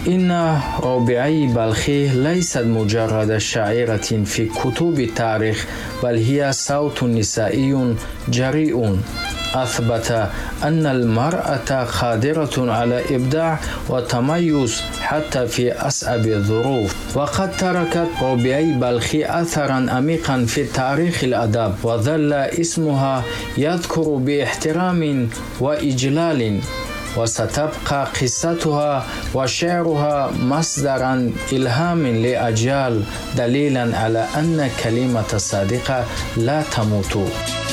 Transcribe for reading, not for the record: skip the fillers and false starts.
إن ربيعي بلخي ليست مجرد شاعرة في كتب التاريخ، بل هي صوت نسائي جريء أثبت أن المرأة قادرة على إبداع وتميز حتى في أصعب الظروف. وقد تركت ربيعي بلخي أثرا عميقا في تاريخ الأدب، وظل اسمها يذكر باحترام وإجلال، وستبقى قصتها وشعرها مصدرا إلهام لأجيال، دليلا على أن كلمة صادقة لا تموت.